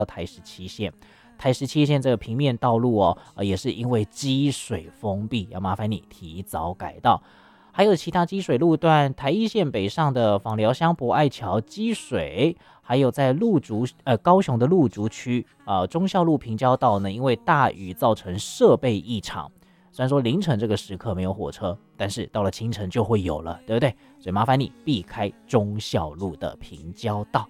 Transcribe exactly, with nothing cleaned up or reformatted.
台十七线。台十七线这个平面道路哦，呃，也是因为积水封闭，要麻烦你提早改道。还有其他积水路段，台一线北上的枋寮乡博爱桥积水，还有在鹿竹呃高雄的鹿竹区呃忠孝路平交道呢，因为大雨造成设备异常。虽然说凌晨这个时刻没有火车，但是到了清晨就会有了，对不对？所以麻烦你避开忠孝路的平交道。